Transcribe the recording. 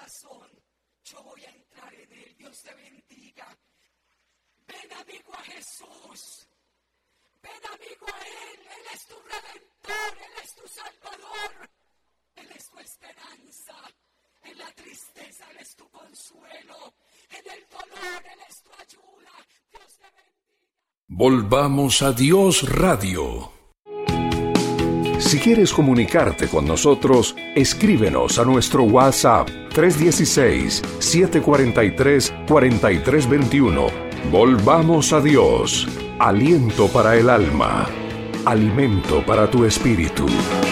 corazón, yo voy a entrar en él. Dios te bendiga. Ven, amigo, a Jesús. Ven, amigo, a Él. Él es tu Redentor, Él es tu Salvador. Él es tu esperanza. En la tristeza Él es tu consuelo. En el dolor Él es tu ayuda. Dios te bendiga. Volvamos a Dios Radio. Si quieres comunicarte con nosotros, escríbenos a nuestro WhatsApp 316-743-4321. Volvamos a Dios. Aliento para el alma. Alimento para tu espíritu.